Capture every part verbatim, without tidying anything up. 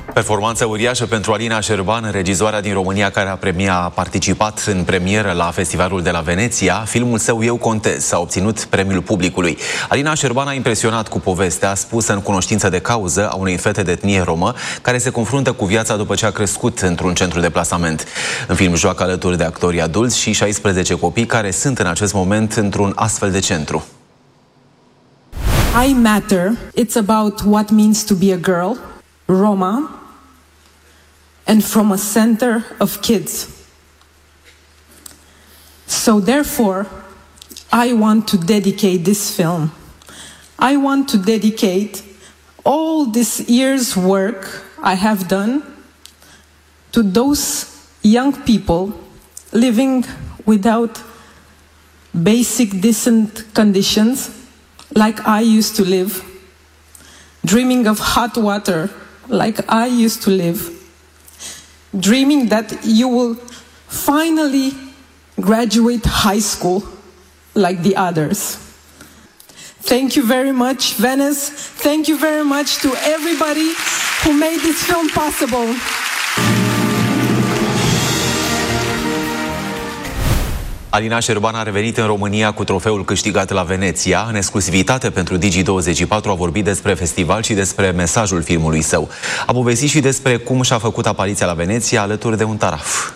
Performanță uriașă pentru Alina Șerban, regizoarea din România care a, premia, a participat în premieră la Festivalul de la Veneția. Filmul său Eu contez a obținut premiul publicului. Alina Șerban a impresionat cu povestea spusă în cunoștință de cauză a unei fete de etnie romă care se confruntă cu viața după ce a crescut într-un centru de plasament. În film joacă alături de actori adulți și șaisprezece copii care sunt în acest moment într-un astfel de centru. I Matter, it's about what means to be a girl, Roma, and from a center of kids. So therefore, I want to dedicate this film. I want to dedicate all this year's work I have done to those young people living without basic decent conditions like I used to live, dreaming of hot water like I used to live, dreaming that you will finally graduate high school like the others. Thank you very much, Venice. Thank you very much to everybody who made this film possible. Alina Șerban a revenit în România cu trofeul câștigat la Veneția. În exclusivitate pentru Digi douăzeci și patru a vorbit despre festival și despre mesajul filmului său. A povestit și despre cum și-a făcut apariția la Veneția alături de un taraf.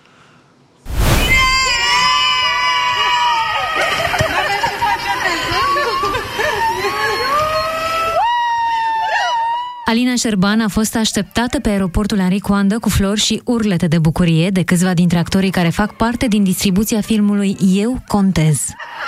Alina Șerban a fost așteptată pe aeroportul Henri Coandă cu flori și urlete de bucurie de câțiva dintre actorii care fac parte din distribuția filmului Eu contez.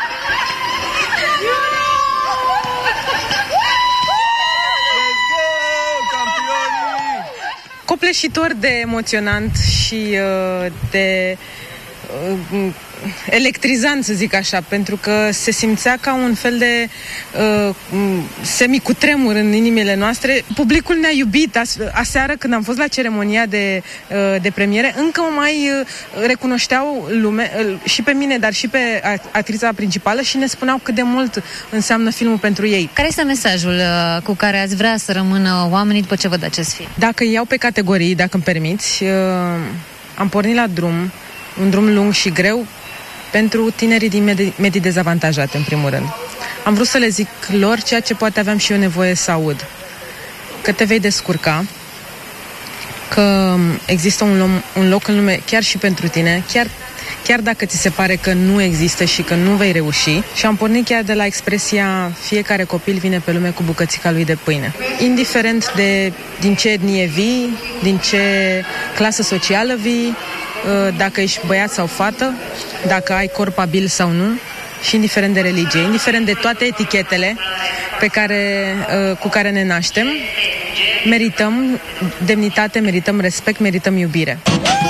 Copleșitor de emoționant și uh, de uh, electrizant, să zic așa, pentru că se simțea ca un fel de uh, semicutremur în inimile noastre. Publicul ne-a iubit. As- aseară, când am fost la ceremonia de, uh, de premiere, încă mai uh, recunoșteau lume, uh, și pe mine, dar și pe actrița principală și ne spuneau cât de mult înseamnă filmul pentru ei. Care este mesajul uh, cu care ați vrea să rămână oamenii după ce văd acest film? Dacă iau pe categorii, dacă îmi permiți, uh, am pornit la drum, un drum lung și greu, pentru tinerii din medii, medii dezavantajate, în primul rând. Am vrut să le zic lor ceea ce poate aveam și eu nevoie să aud. Că te vei descurca, că există un, lom, un loc în lume chiar și pentru tine, chiar, chiar dacă ți se pare că nu există și că nu vei reuși. Și am pornit chiar de la expresia fiecare copil vine pe lume cu bucățica lui de pâine. Indiferent de din ce etnie vii, din ce clasă socială vii, dacă ești băiat sau fată, dacă ai corp abil sau nu, și indiferent de religie, indiferent de toate etichetele pe care, cu care ne naștem, merităm demnitate, merităm respect, merităm iubire.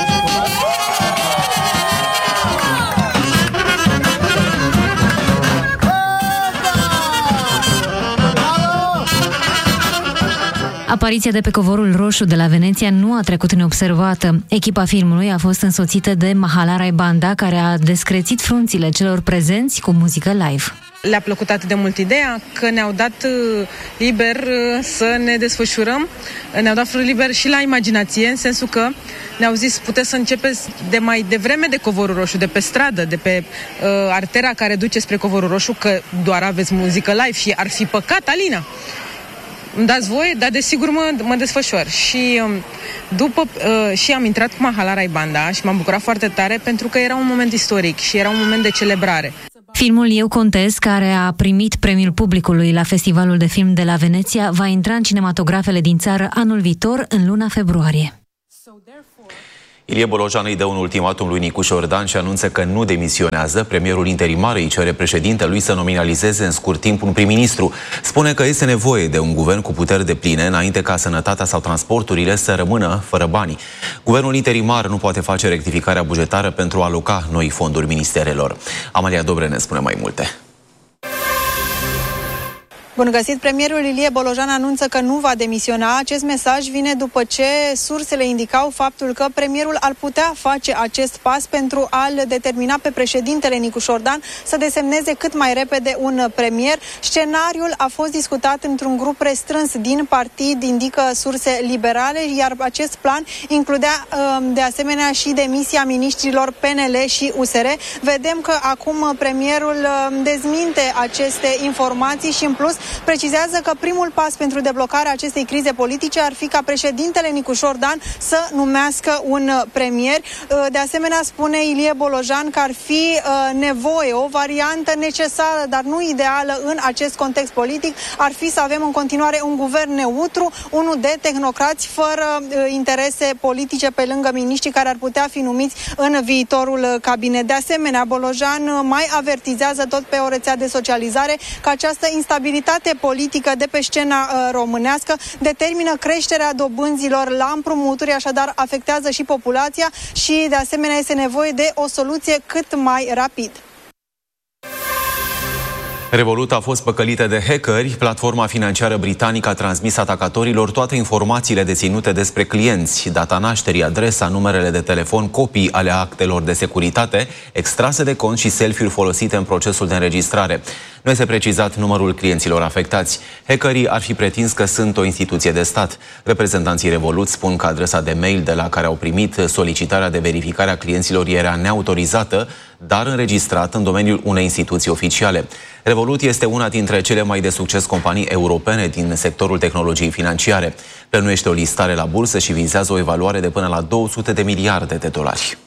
Apariția de pe covorul roșu de la Veneția nu a trecut neobservată. Echipa filmului a fost însoțită de Mahala Raibanda, care a descrețit frunțile celor prezenți cu muzică live. Le-a plăcut atât de mult ideea că ne-au dat liber să ne desfășurăm, ne-au dat liber și la imaginație, în sensul că ne-au zis puteți să începeți de mai devreme de covorul roșu, de pe stradă, de pe uh, artera care duce spre covorul roșu, că doar aveți muzică live și ar fi păcat, Alina. Îmi dați voie, dar desigur mă, mă desfășor. Și după uh, și am intrat cu Mahala Raibanda și m-am bucurat foarte tare pentru că era un moment istoric și era un moment de celebrare. Filmul Eu contez, care a primit premiul publicului la Festivalul de Film de la Veneția, va intra în cinematografele din țară anul viitor, în luna februarie. Ilie Bolojan îi dă un ultimatum lui Nicu Șordan și anunță că nu demisionează. Premierul interimar îi cere președintelui să nominalizeze în scurt timp un prim-ministru. Spune că este nevoie de un guvern cu puteri depline înainte ca sănătatea sau transporturile să rămână fără bani. Guvernul interimar nu poate face rectificarea bugetară pentru a aloca noi fonduri ministerelor. Amalia Dobre ne spune mai multe. Bun găsit! Premierul Ilie Bolojan anunță că nu va demisiona. Acest mesaj vine după ce sursele indicau faptul că premierul ar putea face acest pas pentru a-l determina pe președintele Nicu Șordan să desemneze cât mai repede un premier. Scenariul a fost discutat într-un grup restrâns din partid, indică surse liberale, iar acest plan includea de asemenea și demisia miniștrilor P N L și U S R. Vedem că acum premierul dezminte aceste informații și în plus precizează că primul pas pentru deblocarea acestei crize politice ar fi ca președintele Nicu Șordan să numească un premier. De asemenea, spune Ilie Bolojan că ar fi nevoie, o variantă necesară, dar nu ideală în acest context politic, ar fi să avem în continuare un guvern neutru, unul de tehnocrați fără interese politice pe lângă miniștri care ar putea fi numiți în viitorul cabinet. De asemenea, Bolojan mai avertizează tot pe o rețea de socializare că această instabilitate politică de pe scena uh, românească determină creșterea dobânzilor la împrumuturi, așadar afectează și populația și de asemenea este nevoie de o soluție cât mai rapid. Revolut a fost păcălită de hackeri. Platforma financiară britanică a transmis atacatorilor toate informațiile deținute despre clienți, data nașterii, adresa, numerele de telefon, copii ale actelor de securitate, extrase de cont și selfie-uri folosite în procesul de înregistrare. Nu este precizat numărul clienților afectați. Hackerii ar fi pretins că sunt o instituție de stat. Reprezentanții Revolut spun că adresa de mail de la care au primit solicitarea de verificare a clienților era neautorizată, dar înregistrată în domeniul unei instituții oficiale. Revolut este una dintre cele mai de succes companii europene din sectorul tehnologiei financiare. Plănuiește o listare la bursă și vizează o evaluare de până la două sute de miliarde de dolari.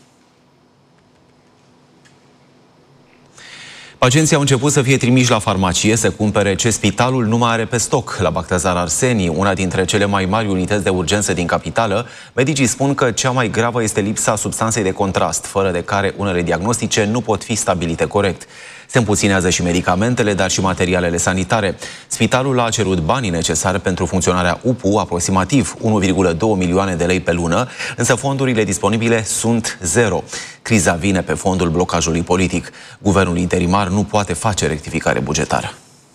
Pacienții au început să fie trimiși la farmacie să cumpere ce spitalul nu mai are pe stoc. La Bactazar Arsenii, una dintre cele mai mari unități de urgență din capitală, medicii spun că cea mai gravă este lipsa substanței de contrast, fără de care unele diagnostice nu pot fi stabilite corect. Se împuținează și medicamentele, dar și materialele sanitare. Spitalul a cerut banii necesari pentru funcționarea U P U, aproximativ unu virgulă doi milioane de lei pe lună, însă fondurile disponibile sunt zero. Criza vine pe fondul blocajului politic. Guvernul interimar nu poate face rectificare bugetară.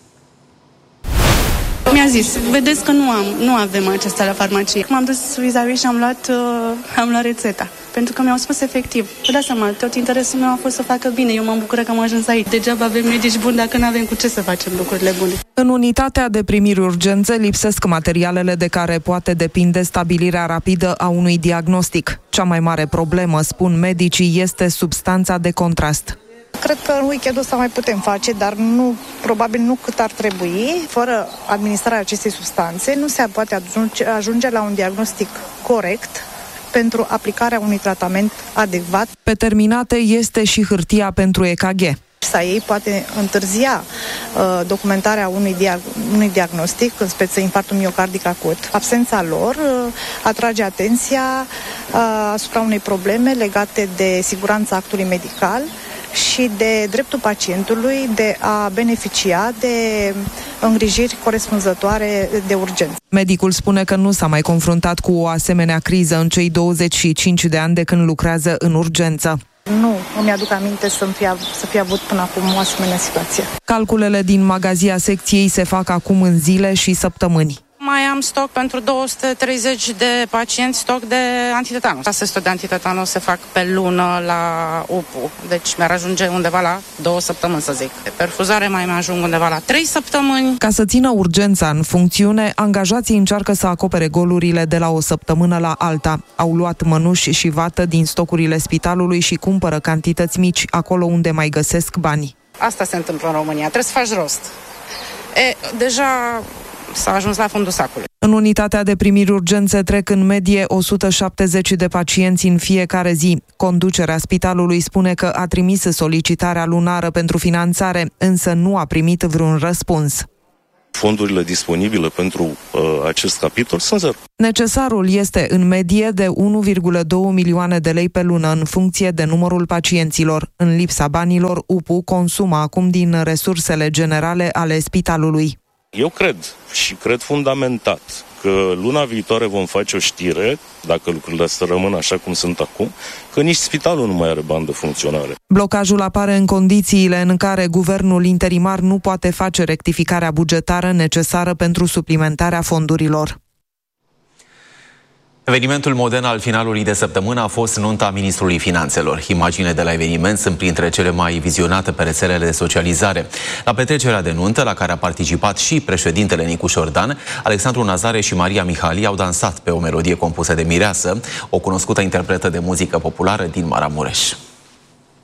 Mi-a zis, vedeți că nu, am, nu avem acestea la farmacie. M-am dus vis-a-vis și am luat, uh, am luat rețeta. Pentru că mi-au spus efectiv, vă dați seama, tot interesul meu a fost să facă bine. Eu m-am bucurat că am ajuns aici. Degeaba avem medici buni dacă nu avem cu ce să facem lucrurile bune. În unitatea de primiri urgențe lipsesc materialele de care poate depinde stabilirea rapidă a unui diagnostic. Cea mai mare problemă, spun medicii, este substanța de contrast. Cred că în weekendul ăsta mai putem face, dar nu, probabil nu cât ar trebui. Fără administrarea acestei substanțe nu se poate ajunge, ajunge la un diagnostic corect pentru aplicarea unui tratament adecvat. Pe terminate este și hârtia pentru E K G. Sa ei poate întârzia uh, documentarea unui, diag- unui diagnostic, în speță infarctul miocardic acut. Absența lor uh, atrage atenția uh, asupra unei probleme legate de siguranța actului medical și de dreptul pacientului de a beneficia de îngrijiri corespunzătoare de urgență. Medicul spune că nu s-a mai confruntat cu o asemenea criză în cei douăzeci și cinci de ani de când lucrează în urgență. Nu îmi aduc aminte să fi, să fi avut până acum o asemenea situație. Calculele din magazia secției se fac acum în zile și săptămâni. Mai am stoc pentru două sute treizeci de pacienți, stoc de antitetanus. șase sute de antitetanus se fac pe lună la U P U, deci mi-ar ajunge undeva la două săptămâni, să zic. De perfuzare mai mi-ajung undeva la trei săptămâni. Ca să țină urgența în funcțiune, angajații încearcă să acopere golurile de la o săptămână la alta. Au luat mănuși și vată din stocurile spitalului și cumpără cantități mici acolo unde mai găsesc bani. Asta se întâmplă în România, trebuie să faci rost. E, deja s-a ajuns la fundul sacului. În unitatea de primiri urgențe trec în medie o sută șaptezeci de pacienți în fiecare zi. Conducerea spitalului spune că a trimis solicitarea lunară pentru finanțare, însă nu a primit vreun răspuns. Fondurile disponibile pentru uh, acest capitol sunt zero. Necesarul este în medie de unu virgulă doi milioane de lei pe lună în funcție de numărul pacienților. În lipsa banilor, U P U consumă acum din resursele generale ale spitalului. Eu cred și cred fundamentat că luna viitoare vom face o știre, dacă lucrurile să rămână așa cum sunt acum, că nici spitalul nu mai are bani de funcționare. Blocajul apare în condițiile în care guvernul interimar nu poate face rectificarea bugetară necesară pentru suplimentarea fondurilor. Evenimentul modern al finalului de săptămână a fost nunta ministrului finanțelor. Imaginile de la eveniment sunt printre cele mai vizionate pe rețelele de socializare. La petrecerea de nuntă, la care a participat și președintele Nicu Șordan, Alexandru Nazare și Maria Mihali au dansat pe o melodie compusă de mireasă, o cunoscută interpretă de muzică populară din Maramureș.